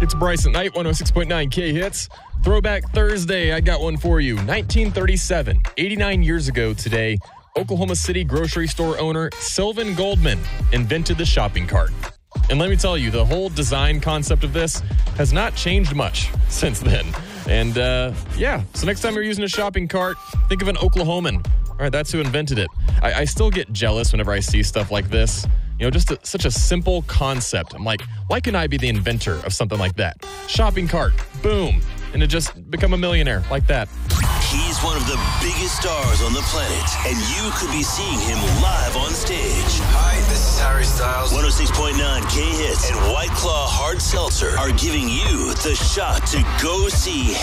It's Bryce at Night, 106.9 K-Hits. Throwback Thursday, I got one for you. 1937, 89 years ago today, Oklahoma City grocery store owner Sylvan Goldman invented the shopping cart. And let me tell you, the whole design concept of this has not changed much since then. And so next time you're using a shopping cart, think of an Oklahoman. All right, that's who invented it. I still get jealous whenever I see stuff like this. You know, just such a simple concept. I'm like, why can I be the inventor of something like that? Shopping cart, boom, and it just become a millionaire like that. He's one of the biggest stars on the planet, and you could be seeing him live on stage. Hi, this is Harry Styles. 106.9 K-Hits and White Claw Hard Seltzer are giving you the shot to go see